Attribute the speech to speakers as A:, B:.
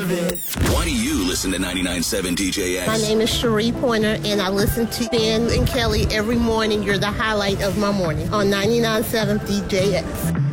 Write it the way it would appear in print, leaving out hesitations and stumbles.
A: it.
B: Why do you listen to 99.7 DJX?
C: My name is Cherie Pointer, and I listen to Ben and Kelly every morning. You're the highlight of my morning on 99.7 DJX.